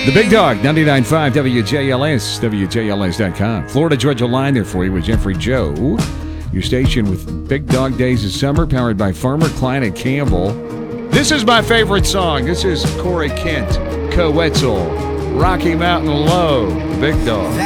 The Big Dog, 99.5 WJLS, WJLS.com. Florida Georgia Line there for you with Jeffrey Joe. Your station with Big Dog Days of Summer, powered by Farmer, Klein, and Campbell. This is my favorite song. This is Corey Kent, Coetzel, Rocky Mountain Low, The Big Dog.